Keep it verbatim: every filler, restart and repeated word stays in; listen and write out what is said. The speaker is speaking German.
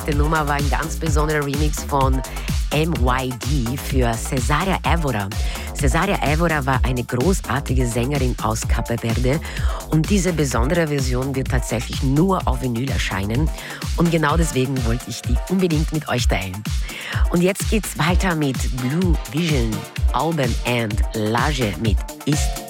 zweite Nummer war ein ganz besonderer Remix von M Y D für Cesária Évora. Cesária Évora war eine großartige Sängerin aus Cape Verde und diese besondere Version wird tatsächlich nur auf Vinyl erscheinen und genau deswegen wollte ich die unbedingt mit euch teilen. Und jetzt geht's weiter mit Blue Vision, Alban and Lage mit Ist